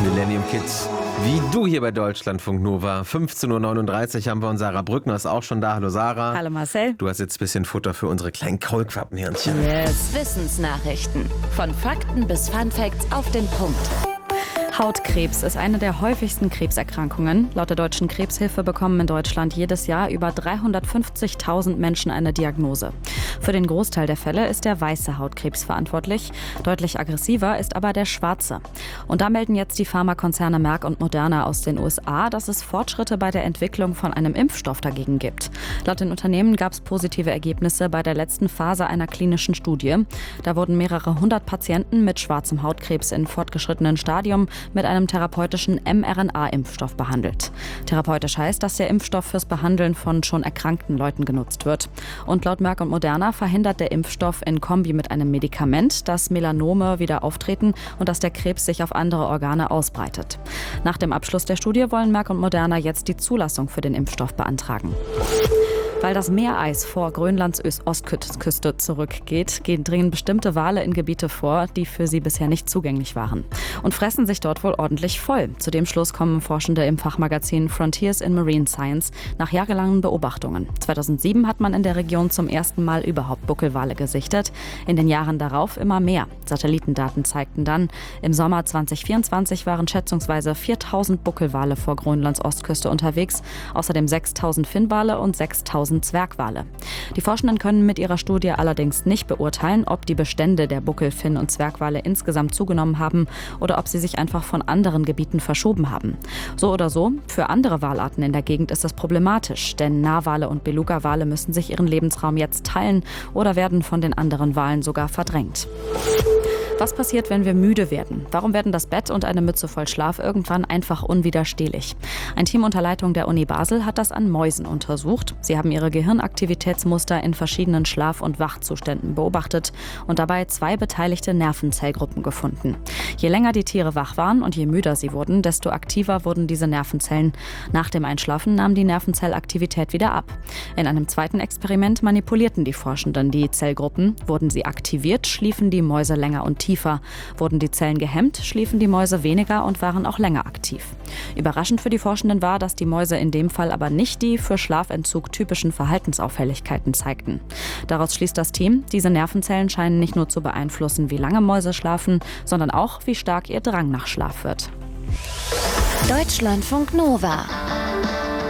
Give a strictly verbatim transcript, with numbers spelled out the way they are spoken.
Millennium Kids, wie du hier bei Deutschlandfunk Nova. fünfzehn Uhr neununddreißig haben wir und Sarah Brückner ist auch schon da. Hallo Sarah. Hallo Marcel. Du hast jetzt ein bisschen Futter für unsere kleinen Kaulquappenhirnchen. Yes. Wissensnachrichten. Von Fakten bis Funfacts auf den Punkt. Hautkrebs ist eine der häufigsten Krebserkrankungen. Laut der Deutschen Krebshilfe bekommen in Deutschland jedes Jahr über dreihundertfünfzigtausend Menschen eine Diagnose. Für den Großteil der Fälle ist der weiße Hautkrebs verantwortlich. Deutlich aggressiver ist aber der schwarze. Und da melden jetzt die Pharmakonzerne Merck und Moderna aus den U S A, dass es Fortschritte bei der Entwicklung von einem Impfstoff dagegen gibt. Laut den Unternehmen gab es positive Ergebnisse bei der letzten Phase einer klinischen Studie. Da wurden mehrere hundert Patienten mit schwarzem Hautkrebs in fortgeschrittenen Stadium mit einem therapeutischen mRNA-Impfstoff behandelt. Therapeutisch heißt, dass der Impfstoff fürs Behandeln von schon erkrankten Leuten genutzt wird. Und laut Merck und Moderna verhindert der Impfstoff in Kombi mit einem Medikament, dass Melanome wieder auftreten und dass der Krebs sich auf andere Organe ausbreitet. Nach dem Abschluss der Studie wollen Merck und Moderna jetzt die Zulassung für den Impfstoff beantragen. Weil das Meereis vor Grönlands Ostküste zurückgeht, gehen dringen bestimmte Wale in Gebiete vor, die für sie bisher nicht zugänglich waren. Und fressen sich dort wohl ordentlich voll. Zu dem Schluss kommen Forschende im Fachmagazin Frontiers in Marine Science nach jahrelangen Beobachtungen. zweitausendsieben hat man in der Region zum ersten Mal überhaupt Buckelwale gesichtet. In den Jahren darauf immer mehr. Satellitendaten zeigten dann, im Sommer zweitausendvierundzwanzig waren schätzungsweise viertausend Buckelwale vor Grönlands Ostküste unterwegs, außerdem sechstausend Finnwale und sechstausend Zwergwale. Die Forschenden können mit ihrer Studie allerdings nicht beurteilen, ob die Bestände der Buckel-, Finn- und Zwergwale insgesamt zugenommen haben oder ob sie sich einfach von anderen Gebieten verschoben haben. So oder so, für andere Walarten in der Gegend ist das problematisch, denn Narwale und Beluga-Wale müssen sich ihren Lebensraum jetzt teilen oder werden von den anderen Walen sogar verdrängt. Was passiert, wenn wir müde werden? Warum werden das Bett und eine Mütze voll Schlaf irgendwann einfach unwiderstehlich? Ein Team unter Leitung der Uni Basel hat das an Mäusen untersucht. Sie haben ihre Gehirnaktivitätsmuster in verschiedenen Schlaf- und Wachzuständen beobachtet und dabei zwei beteiligte Nervenzellgruppen gefunden. Je länger die Tiere wach waren und je müder sie wurden, desto aktiver wurden diese Nervenzellen. Nach dem Einschlafen nahm die Nervenzellaktivität wieder ab. In einem zweiten Experiment manipulierten die Forschenden die Zellgruppen. Wurden sie aktiviert, schliefen die Mäuse länger und tiefer. Wurden die Zellen gehemmt, schliefen die Mäuse weniger und waren auch länger aktiv. Überraschend für die Forschenden war, dass die Mäuse in dem Fall aber nicht die für Schlafentzug typischen Verhaltensauffälligkeiten zeigten. Daraus schließt das Team, diese Nervenzellen scheinen nicht nur zu beeinflussen, wie lange Mäuse schlafen, sondern auch, wie stark ihr Drang nach Schlaf wird. Deutschlandfunk Nova.